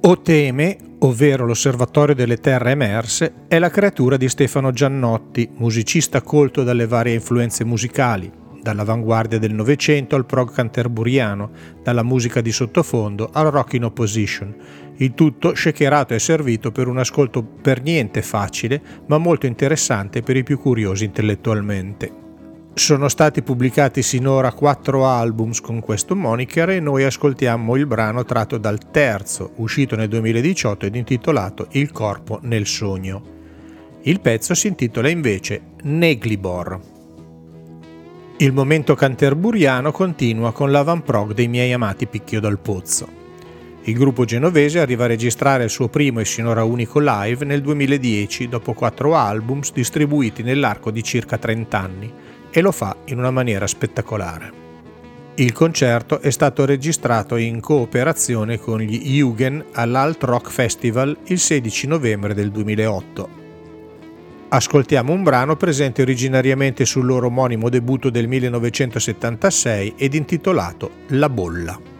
Oteme, ovvero l'Osservatorio delle Terre Emerse, è la creatura di Stefano Giannotti, musicista colto dalle varie influenze musicali, dall'avanguardia del Novecento al prog canterburiano, dalla musica di sottofondo al rock in opposition, il tutto shakerato e servito per un ascolto per niente facile, ma molto interessante per i più curiosi intellettualmente. Sono stati pubblicati sinora 4 albums con questo moniker e noi ascoltiamo il brano tratto dal terzo, uscito nel 2018 ed intitolato Il corpo nel sogno. Il pezzo si intitola invece Neglibor. Il momento canterburiano continua con l'avamprog dei miei amati Picchio dal Pozzo. Il gruppo genovese arriva a registrare il suo primo e sinora unico live nel 2010 dopo 4 albums distribuiti nell'arco di circa 30 anni e lo fa in una maniera spettacolare. Il concerto è stato registrato in cooperazione con gli Jugend all'Alt Rock Festival il 16 novembre del 2008. Ascoltiamo un brano presente originariamente sul loro omonimo debutto del 1976 ed intitolato La bolla.